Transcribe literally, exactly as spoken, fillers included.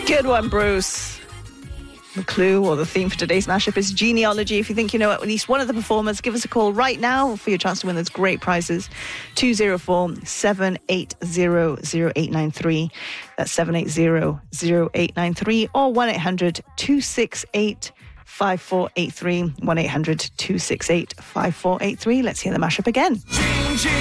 Good one, Bruce. The clue or the theme for today's mashup is genealogy. If you think you know at least one of the performers, give us a call right now for your chance to win those great prizes. two oh four, seven eight zero, zero eight nine three. That's seven eight zero, zero eight nine three or one eight hundred, two six eight, five four eight three. one eight hundred, two six eight, five four eight three. Let's hear the mashup again.